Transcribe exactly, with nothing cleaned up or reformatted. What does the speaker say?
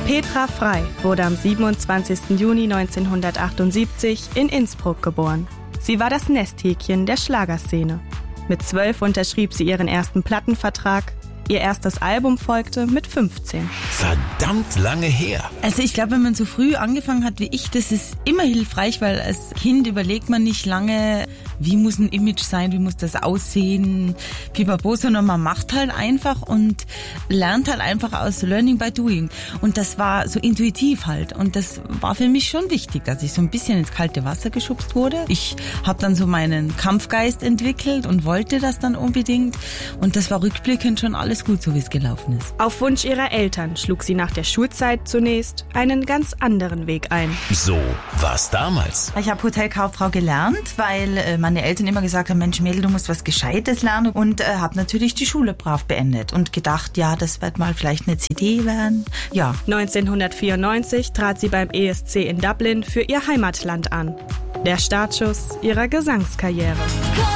Petra Frey wurde am siebenundzwanzigsten Juni neunzehnhundertachtundsiebzig in Innsbruck geboren. Sie war das Nesthäkchen der Schlagerszene. Mit zwölf unterschrieb sie ihren ersten Plattenvertrag. Ihr erstes Album folgte mit fünfzehn. Verdammt lange her. Also ich glaube, wenn man so früh angefangen hat wie ich, das ist immer hilfreich, weil als Kind überlegt man nicht lange, wie muss ein Image sein, wie muss das aussehen, pipapo, sondern man macht halt einfach und lernt halt einfach aus Learning by Doing. Und das war so intuitiv halt. Und das war für mich schon wichtig, dass ich so ein bisschen ins kalte Wasser geschubst wurde. Ich habe dann so meinen Kampfgeist entwickelt und wollte das dann unbedingt. Und das war rückblickend schon alles gut, so wie es gelaufen ist. Auf Wunsch ihrer Eltern schlug sie nach der Schulzeit zunächst einen ganz anderen Weg ein. So war's damals. Ich habe Hotelkauffrau gelernt, weil äh, meine Eltern immer gesagt haben, Mensch Mädel, du musst was Gescheites lernen, und äh, habe natürlich die Schule brav beendet und gedacht, ja, das wird mal vielleicht eine C D werden. Ja. neunzehnhundertvierundneunzig trat sie beim E S C in Dublin für ihr Heimatland an. Der Startschuss ihrer Gesangskarriere.